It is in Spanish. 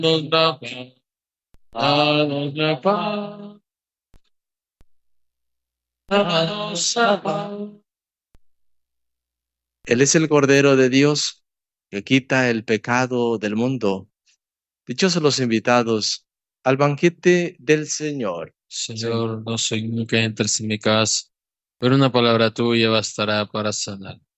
Danos la paz, danos la paz, danos la paz. Él es el Cordero de Dios que quita el pecado del mundo. Dichosos los invitados al banquete del Señor. Señor, no soy nunca entres en mi casa, pero una palabra tuya bastará para sanar.